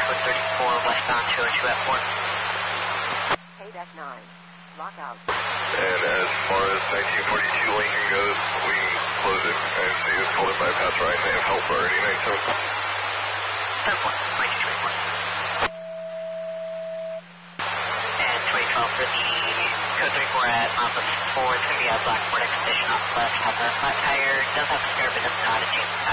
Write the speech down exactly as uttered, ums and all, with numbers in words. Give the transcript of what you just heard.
Code thirty-four, westbound two oh two at four. K nine, lock out. And as far as nineteen forty-two Lincoln goes, we can close it and see it's called a bypass right. They have help already, nine seven. ten four, nineteen twenty-four. And twenty twelve for the Code thirty-four at Mamba four, it's going to be a Blackboard expedition off left, have a flat tire, does have a spare, but does not a change.